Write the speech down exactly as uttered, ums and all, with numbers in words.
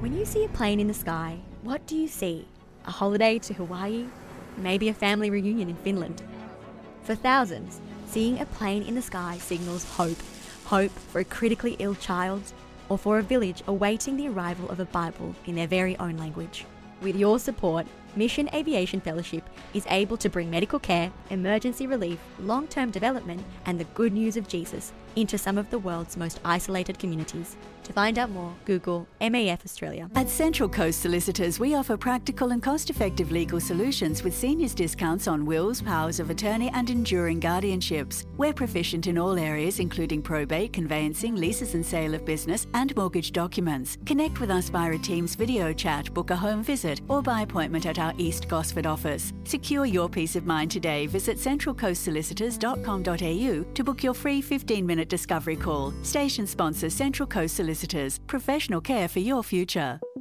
When you see a plane in the sky, what do you see? A holiday to Hawaii? Maybe a family reunion in Finland? For thousands, seeing a plane in the sky signals hope. Hope for a critically ill child, or for a village awaiting the arrival of a Bible in their very own language. With your support, Mission Aviation Fellowship is able to bring medical care, emergency relief, long-term development, and the good news of Jesus into some of the world's most isolated communities. To find out more, Google M A F Australia. At Central Coast Solicitors, we offer practical and cost-effective legal solutions with seniors discounts on wills, powers of attorney and enduring guardianships. We're proficient in all areas including probate, conveyancing, leases and sale of business and mortgage documents. Connect with us via a Teams video chat, book a home visit or by appointment at our East Gosford office. Secure your peace of mind today. Visit central coast solicitors dot com dot a u to book your free fifteen-minute discovery call. Station sponsor Central Coast Solicitors. Professional care for your future.